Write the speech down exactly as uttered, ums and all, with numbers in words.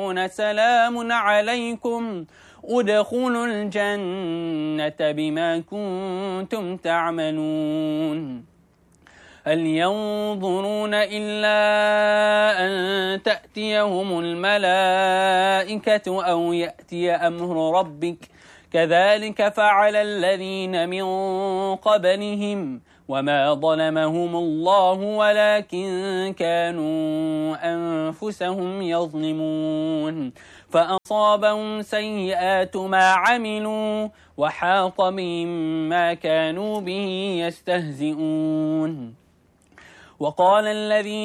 سلام عليكم ادخلوا الجنة بما كنتم تعملون هل ينظرون إلا أن تأتيهم الملائكة أو يأتي أمر ربك كذلك فعل الذين من قبلهم وما ظلمهم الله ولكن كانوا أنفسهم يظلمون فأصابهم سيئات ما عملوا وحاق بهم ما كانوا به يستهزئون وقال الذين